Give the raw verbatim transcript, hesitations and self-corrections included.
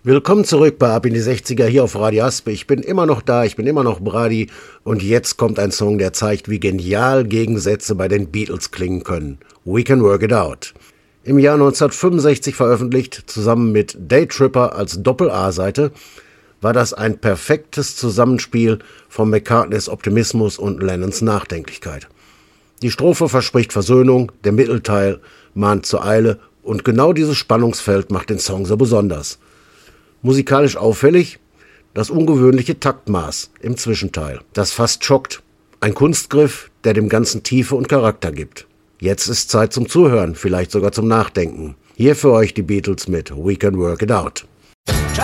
Willkommen zurück bei Ab in die sechziger hier auf Radio Aspe. Ich bin immer noch da, ich bin immer noch Brady und jetzt kommt ein Song, der zeigt, wie genial Gegensätze bei den Beatles klingen können. We Can Work It Out. Im Jahr neunzehnhundertfünfundsechzig veröffentlicht, zusammen mit Daytripper als Doppel-A-Seite, war das ein perfektes Zusammenspiel von McCartneys Optimismus und Lennons Nachdenklichkeit. Die Strophe verspricht Versöhnung, der Mittelteil mahnt zur Eile und genau dieses Spannungsfeld macht den Song so besonders. Musikalisch auffällig das ungewöhnliche Taktmaß im Zwischenteil, das fast schockt. Ein Kunstgriff, der dem Ganzen Tiefe und Charakter gibt. Jetzt ist Zeit zum Zuhören, vielleicht sogar zum Nachdenken. Hier für euch die Beatles mit We Can Work It Out. Try